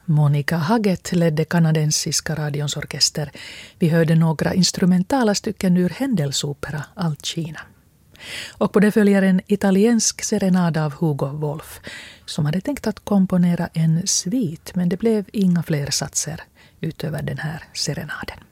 Monica Haggett ledde kanadensiska radions orkester. Vi hörde några instrumentala stycken ur Händels opera Alcina. Och på det följer en italiensk serenad av Hugo Wolf som hade tänkt att komponera en svit, men det blev inga fler satser utöver den här serenaden.